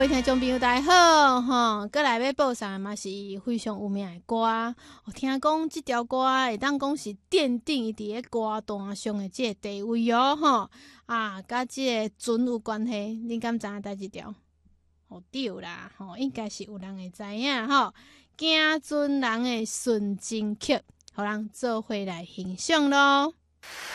各位听众朋友，大家好，吼，过来要播上嘛是非常有名的歌。我听讲这条歌会当讲是奠定伊伫个歌坛上的这个地位哦，吼甲这个船有关系。你敢知影第几条？对啦，应该是有人会知影吼。行船人的纯情曲，互人做伙来欣赏咯。